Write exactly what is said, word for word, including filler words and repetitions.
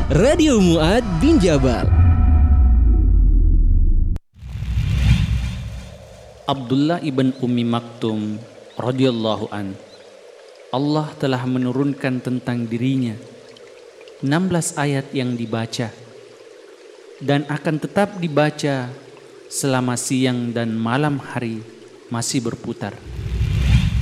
Radio Mu'ad bin Jabal. Abdullah ibn Ummi Maktum radhiyallahu an, Allah telah menurunkan tentang dirinya enam belas ayat yang dibaca dan akan tetap dibaca selama siang dan malam hari masih berputar.